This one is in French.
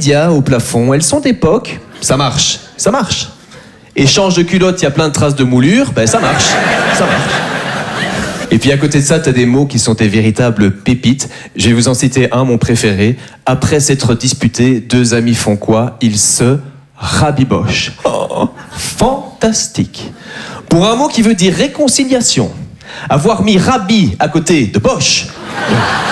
chlamydia au plafond, elles sont d'époque, ça marche, ça marche. Échange de culottes, il y a plein de traces de moulure, ben ça marche, ça marche. Et puis à côté de ça, t'as des mots qui sont des véritables pépites. Je vais vous en citer un, mon préféré. Après s'être disputés, deux amis font quoi? Ils se rabibochent. Oh, fantastique. Pour un mot qui veut dire réconciliation, avoir mis rabi à côté de boche.